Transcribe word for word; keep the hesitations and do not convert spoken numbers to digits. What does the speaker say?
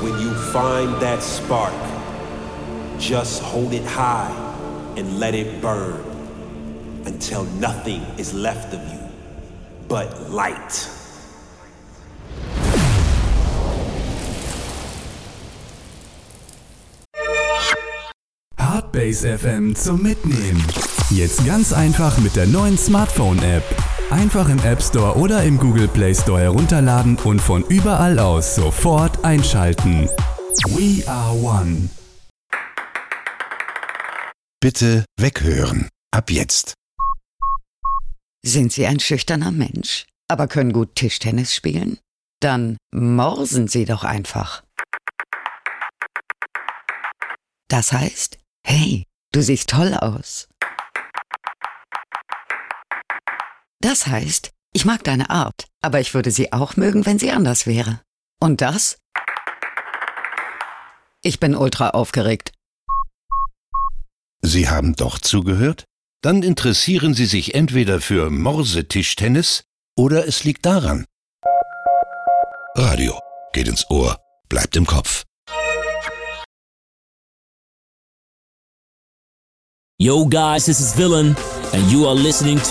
When you find that spark, just hold it high and let it burn until nothing is left of you but light. Hardbass F M zum Mitnehmen. Jetzt ganz einfach mit der neuen Smartphone-App. Einfach im App Store oder im Google Play Store herunterladen und von überall aus sofort einschalten. We are one. Bitte weghören. Ab jetzt. Sind Sie ein schüchterner Mensch, aber können gut Tischtennis spielen? Dann morsen Sie doch einfach. Das heißt, hey, du siehst toll aus. Das heißt, ich mag deine Art, aber ich würde sie auch mögen, wenn sie anders wäre. Und das? Ich bin ultra aufgeregt. Sie haben doch zugehört? Dann interessieren Sie sich entweder für Morsetischtennis oder es liegt daran. Radio geht ins Ohr, bleibt im Kopf. Yo guys, this is Villain and you are listening